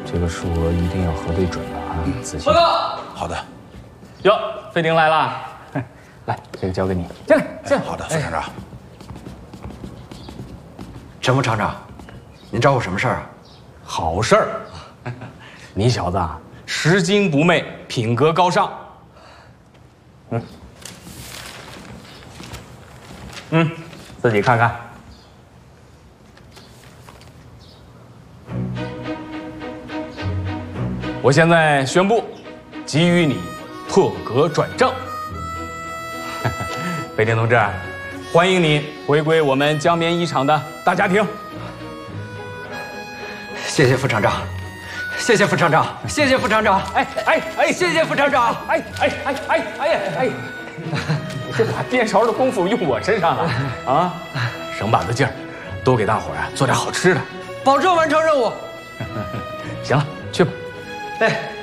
这个数额一定要核对准了啊！仔细。 报告。 好的。 哟，费丁来了，来，这个交给你，进来，进来。 好的，副厂长。 陈副厂长，您找我什么事儿啊？ 好事儿，你小子啊，拾金不昧，品格高尚。自己看看。我现在宣布，给予你破格转正。费丁同志，欢迎你回归我们江绵衣厂的大家庭。 谢谢副厂长，谢谢副厂长，谢谢副厂长，谢谢副厂长， 你这把颠勺的功夫用我身上了啊！省把子劲儿，多给大伙儿啊做点好吃的， 保证完成任务。 行了，去吧。 哎。